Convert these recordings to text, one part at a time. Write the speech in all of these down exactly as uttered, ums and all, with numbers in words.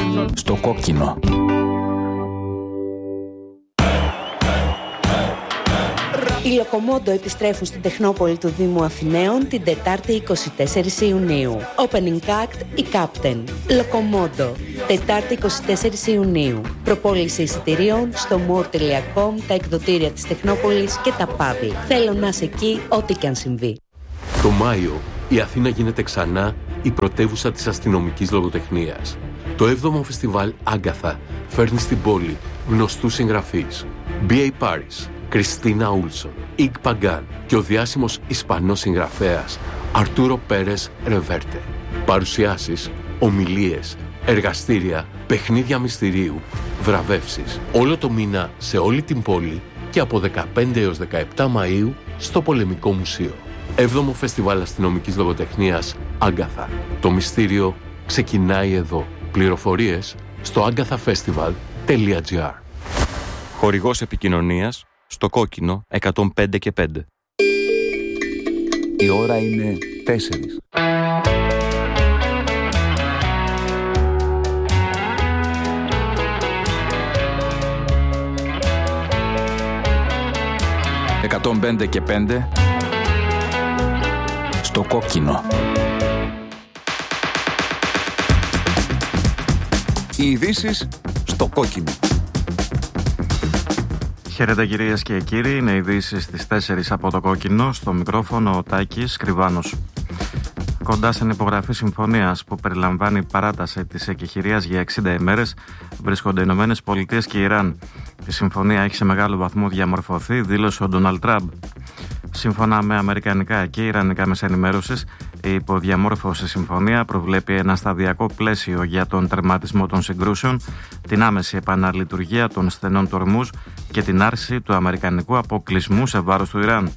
Στο κόκκινο. Οι Λοκομόντο επιστρέφουν στην Τεχνόπολη του Δήμου Αθηναίων την Τετάρτη εικοστή τέταρτη Ιουνίου. Opening act η Captain. Λοκομόντο. Τετάρτη εικοστή τέταρτη Ιουνίου. Προπόληση εισιτηρίων στο more τελεία com, τα εκδοτήρια της Τεχνόπολης και τα παύλα. Θέλω να είσαι εκεί ό,τι και αν συμβεί. Το Μάιο η Αθήνα γίνεται ξανά η πρωτεύουσα της αστυνομικής λογοτεχνίας. Το έβδομο φεστιβάλ Άγκαθα φέρνει στην πόλη γνωστούς συγγραφείς. μπι έι Paris, Κριστίνα Ούλσον, Ικ Παγκάν και ο διάσημος Ισπανός συγγραφέας Αρτούρο Πέρες Ρεβέρτε. Παρουσιάσεις, ομιλίες, εργαστήρια, παιχνίδια μυστηρίου, βραβεύσεις. Όλο το μήνα σε όλη την πόλη και από δεκαπέντε έως δεκαεπτά Μαΐου στο Πολεμικό Μουσείο. Έβδομο Φεστιβάλ Αστυνομικής Λογοτεχνίας Άγκαθα. Το μυστήριο ξεκινάει εδώ. Πληροφορίες στο agathafestival τελεία gr. Χορηγός επικοινωνίας στο κόκκινο εκατόν πέντε και πέντε. Η ώρα είναι τέσσερις. εκατόν πέντε και πέντε. Στο κόκκινο. Οι ειδήσεις στο κόκκινο. Χαίρετε κυρίες και κύριοι, είναι ειδήσεις στις τέσσερις από το κόκκινο, στο μικρόφωνο ο Τάκης Κρυβάνος. Κοντά στην υπογραφή συμφωνίας που περιλαμβάνει παράταση της εκεχηρίας για εξήντα ημέρες βρίσκονται οι Ηνωμένες Πολιτείες και Ιράν. Η συμφωνία έχει σε μεγάλο βαθμό διαμορφωθεί, δήλωσε ο Ντόναλντ Τραμπ. Σύμφωνα με αμερικανικά και ιρανικά μέσα ενημέρωσης, η υποδιαμόρφωση συμφωνία προβλέπει ένα σταδιακό πλαίσιο για τον τερματισμό των συγκρούσεων, την άμεση επαναλειτουργία των στενών του Ορμούζ και την άρση του αμερικανικού αποκλεισμού σε βάρος του Ιράν.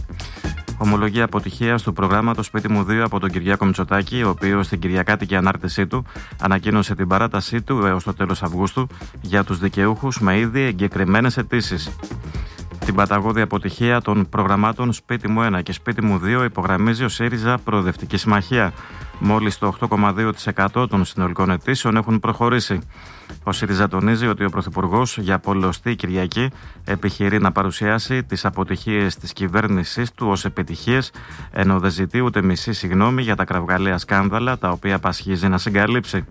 Ομολογία αποτυχίας του προγράμματος Σπίτι μου δύο από τον Κυριάκο Μητσοτάκη, ο οποίος στην κυριακάτικη ανάρτησή του ανακοίνωσε την παράτασή του έως το τέλος Αυγούστου για τους δικαιούχους με ήδη εγκεκριμένες αιτήσεις. Την παταγώδη αποτυχία των προγραμμάτων Σπίτι μου ένα και Σπίτι μου δύο υπογραμμίζει ο ΣΥΡΙΖΑ Προοδευτική Συμμαχία. Μόλις το οκτώ κόμμα δύο τοις εκατό των συνολικών αιτήσεων έχουν προχωρήσει. Ο ΣΥΡΙΖΑ τονίζει ότι ο Πρωθυπουργός για πολλωστή Κυριακή επιχειρεί να παρουσιάσει τις αποτυχίες της κυβέρνησής του ως επιτυχίες, ενώ δεν ζητεί ούτε μισή συγγνώμη για τα κραυγαλαία σκάνδαλα τα οποία πασχίζει να συγκαλύψει.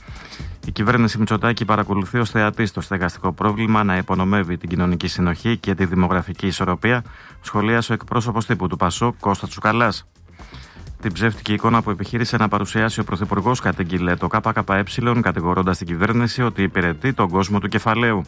Η κυβέρνηση Μητσοτάκη παρακολουθεί ως θεατής το στεγαστικό πρόβλημα να υπονομεύει την κοινωνική συνοχή και τη δημογραφική ισορροπία, σχολίασε ο εκπρόσωπος τύπου του ΠΑΣΟΚ Κώστας Τσουκαλάς. Την ψεύτικη εικόνα που επιχείρησε να παρουσιάσει ο Πρωθυπουργός κατήγγειλε το ΚΚΕ, κατηγορώντας την κυβέρνηση ότι υπηρετεί τον κόσμο του κεφαλαίου.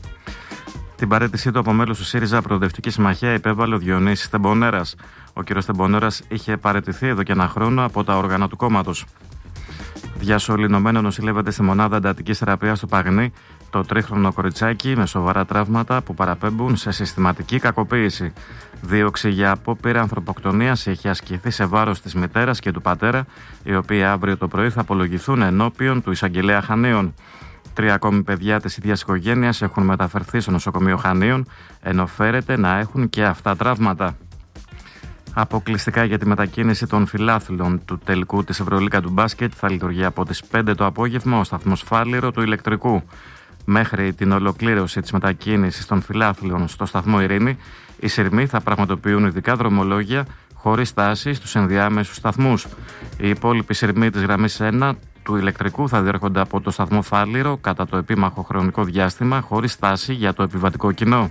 Την παραίτησή του από μέλος του ΣΥΡΙΖΑ Προοδευτική Συμμαχία υπέβαλε ο Διονύσης Τεμπονέρας. Ο κ. Τεμπονέρας είχε παραιτηθεί εδώ και ένα χρόνο από τα όργανα του κόμματος. Διασωληνωμένο νοσηλεύεται στη μονάδα εντατικής θεραπείας του Παγνή το τρίχρονο κοριτσάκι με σοβαρά τραύματα που παραπέμπουν σε συστηματική κακοποίηση. Δίωξη για απόπειρα ανθρωποκτονίας έχει ασκηθεί σε βάρος της μητέρας και του πατέρα, οι οποίοι αύριο το πρωί θα απολογηθούν ενώπιον του εισαγγελέα Χανίων. Τρία ακόμη παιδιά της ίδιας οικογένειας έχουν μεταφερθεί στο νοσοκομείο Χανίων, ενώ φέρεται να έχουν και αυτά τραύματα. Αποκλειστικά για τη μετακίνηση των φιλάθλων του τελικού της Ευρωλίγκα του μπάσκετ θα λειτουργεί από τις πέντε το απόγευμα ο σταθμός Φάληρο του ηλεκτρικού. Μέχρι την ολοκλήρωση της μετακίνησης των φιλάθλων στο σταθμό Ειρήνη, οι σειρμοί θα πραγματοποιούν ειδικά δρομολόγια χωρίς στάση στους ενδιάμεσους σταθμούς. Οι υπόλοιποι σειρμοί της γραμμής ένα του ηλεκτρικού θα διέρχονται από το σταθμό Φάληρο κατά το επίμαχο χρονικό διάστημα χωρίς στάση για το επιβατικό κοινό.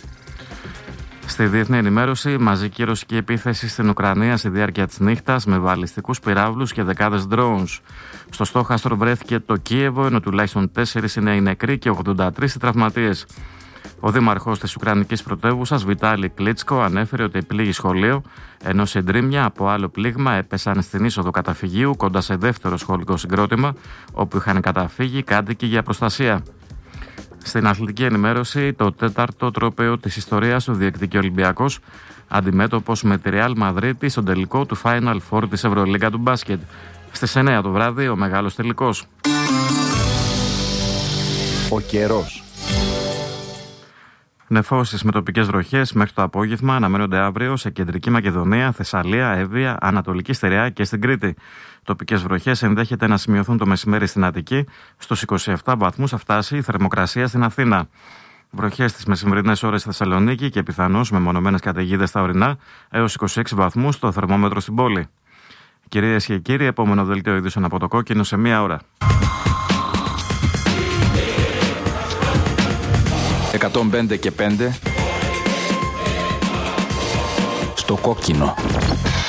Στη διεθνή ενημέρωση, μαζική ρωσική επίθεση στην Ουκρανία στη διάρκεια της νύχτας με βαλιστικούς πυράβλους και δεκάδες drones. Στο στόχαστρο βρέθηκε το Κίεβο, ενώ τουλάχιστον τέσσερις είναι οι νεκροί και ογδόντα τρεις οι τραυματίες. Ο δήμαρχος της Ουκρανικής πρωτεύουσας, Βιτάλη Κλίτσκο, ανέφερε ότι πλήγει σχολείο, ενώ συντρίμμια από άλλο πλήγμα έπεσαν στην είσοδο καταφυγίου κοντά σε δεύτερο σχολικό συγκρότημα, όπου είχαν καταφύγει κάτοικοι για προστασία. Στην αθλητική ενημέρωση, το τέταρτο τρόπαιο της ιστορίας του διεκδικεί ο Ολυμπιακός, αντιμέτωπος με τη Ρεάλ Μαδρίτη στον τελικό του Final Four της Ευρωλίγκα του μπάσκετ. Στις εννέα το βράδυ, ο μεγάλος τελικός. Ο καιρός. Νεφώσεις με τοπικές βροχές μέχρι το απόγευμα αναμένονται αύριο σε Κεντρική Μακεδονία, Θεσσαλία, Εύβοια, Ανατολική Στερεά και στην Κρήτη. Τοπικές βροχές ενδέχεται να σημειωθούν το μεσημέρι στην Αττική. Στους είκοσι επτά βαθμούς θα φτάσει η θερμοκρασία στην Αθήνα. Βροχές στις μεσημερινές ώρες στη Θεσσαλονίκη και πιθανώς με μονομένες καταιγίδες στα ορεινά έως είκοσι έξι βαθμούς το θερμόμετρο στην πόλη. Κυρίες και κύριοι, επόμενο δελτίο ειδήσεων από το Κόκκινο σε μία ώρα. εκατόν πέντε και πέντε στο Κόκκινο.